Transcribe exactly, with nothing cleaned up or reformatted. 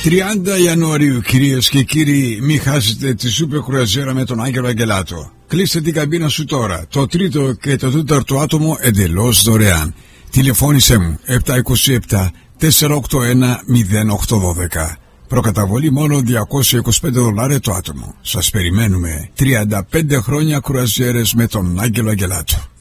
τριάντα Ιανουαρίου, κυρίες και κύριοι, μην χάσετε τη σούπερ κρουαζιέρα με τον Άγγελο Αγγελάτο. Κλείστε την καμπίνα σου τώρα. Το τρίτο και το τέταρτο άτομο εντελώς δωρεάν. Τηλεφώνησέ μου επτά είκοσι επτά τετρακόσια ογδόντα ένα μηδέν οκτώ δώδεκα. Προκαταβολή μόνο διακόσια είκοσι πέντε δολάρια το άτομο. Σας περιμένουμε. τριάντα πέντε χρόνια κρουαζιέρες με τον Άγγελο Αγγελάτο.